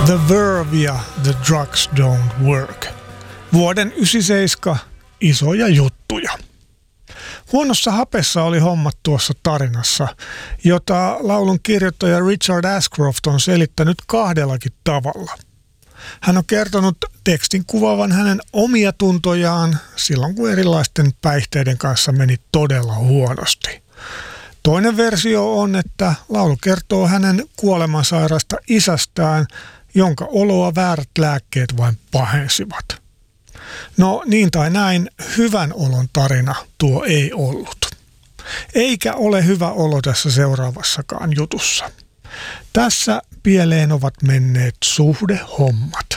The Verve ja The Drugs Don't Work. Vuoden 97 isoja juttuja. Huonossa hapessa oli hommat tuossa tarinassa, jota laulun kirjoittaja Richard Ashcroft on selittänyt kahdellakin tavalla. Hän on kertonut tekstin kuvaavan hänen omia tuntojaan silloin, kun erilaisten päihteiden kanssa meni todella huonosti. Toinen versio on, että laulu kertoo hänen kuolemansairaasta isästään, jonka oloa väärät lääkkeet vain pahensivat. No niin tai näin, hyvän olon tarina tuo ei ollut. Eikä ole hyvä olo tässä seuraavassakaan jutussa. Tässä pieleen ovat menneet suhdehommat.